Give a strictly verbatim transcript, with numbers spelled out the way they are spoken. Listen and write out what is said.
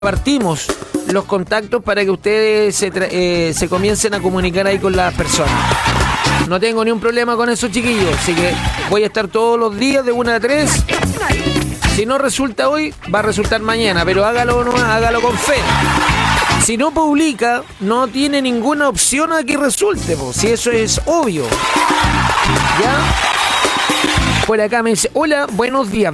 Partimos los contactos para que ustedes se, tra- eh, se comiencen a comunicar ahí con las personas. No tengo ni un problema con eso, chiquillos, así que voy a estar todos los días de una a tres. Si no resulta hoy, va a resultar mañana, pero hágalo nomás, hágalo con fe. Si no publica, no tiene ninguna opción a que resulte, po, si eso es obvio. ¿Ya? Por acá me dice, hola, buenos días.